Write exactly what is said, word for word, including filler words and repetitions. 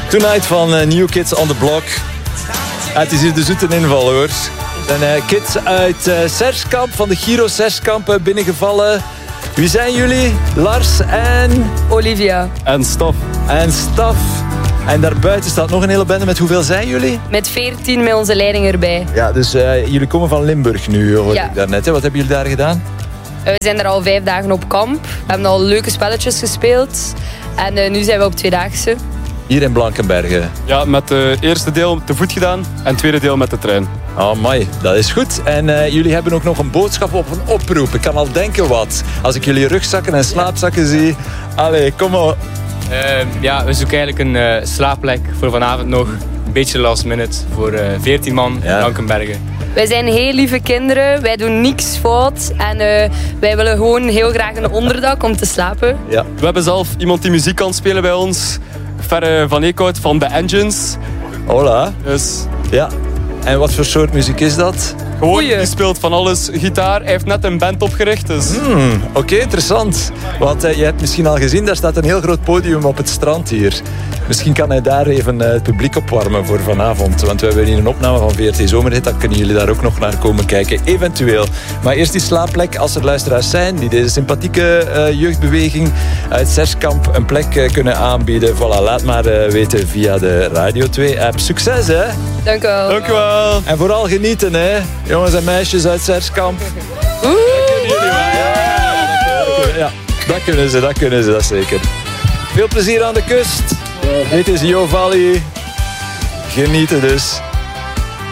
Tonight van uh, New Kids on the Block. Ah, het is hier de zoete inval hoor. Er zijn uh, kids uit uh, Serskamp, van de Giro Serskamp uh, binnengevallen. Wie zijn jullie? Lars en... Olivia. En Staf. En Staf. En daarbuiten staat nog een hele bende. Met hoeveel zijn jullie? Met veertien met onze leiding erbij. Ja, dus uh, jullie komen van Limburg nu, hoor ja. ik daarnet. Hè? Wat hebben jullie daar gedaan? Uh, we zijn er al vijf dagen op kamp. We hebben al leuke spelletjes gespeeld. En uh, nu zijn we op tweedaagse. Hier in Blankenberge. Ja, met het eerste deel te voet gedaan en het tweede deel met de trein. Oh, amai, dat is goed. En uh, jullie hebben ook nog een boodschap op een oproep. Ik kan al denken wat. Als ik jullie rugzakken en slaapzakken zie. Allee, kom op. Uh, ja, we zoeken eigenlijk een uh, slaapplek voor vanavond nog. Een beetje last minute voor uh, veertien man in ja. Blankenberge. Wij zijn heel lieve kinderen. Wij doen niks fout. En uh, wij willen gewoon heel graag een onderdak om te slapen. Ja. We hebben zelf iemand die muziek kan spelen bij ons. Ferre van Eekhout van The Engines. Hola. Dus... Ja. En wat voor soort muziek is dat? Gewoon, Goeie. die speelt van alles. Gitaar, hij heeft net een band opgericht. Dus... Hmm, Oké, okay, interessant. Want uh, je hebt misschien al gezien, daar staat een heel groot podium op het strand hier. Misschien kan hij daar even uh, het publiek opwarmen voor vanavond. Want we hebben hier een opname van V R T Zomerhit. Dan kunnen jullie daar ook nog naar komen kijken, eventueel. Maar eerst die slaapplek, als er luisteraars zijn die deze sympathieke uh, jeugdbeweging uit Serskamp een plek uh, kunnen aanbieden. Voilà, laat maar uh, weten via de Radio twee app. Succes, hè? Dank u wel. Dank u wel. En vooral genieten, hè? Jongens en meisjes uit Serskamp. Oeh. Ja, dat kunnen ze, dat kunnen ze, dat zeker. Veel plezier aan de kust. Dit is Yo Valley. Genieten dus.